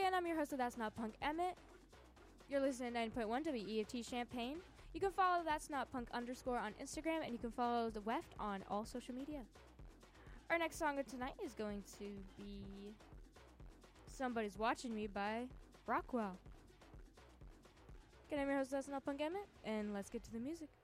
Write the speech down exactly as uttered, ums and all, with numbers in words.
again, I'm your host of That's Not Punk, Emmett. You're listening to ninety point one W E F T Champaign. You can follow That's Not Punk underscore on Instagram, and you can follow the Weft on all social media. Our next song of tonight is going to be Somebody's Watching Me by Rockwell. Again, I'm your host, That's Not Punk, Emmett, and let's get to the music.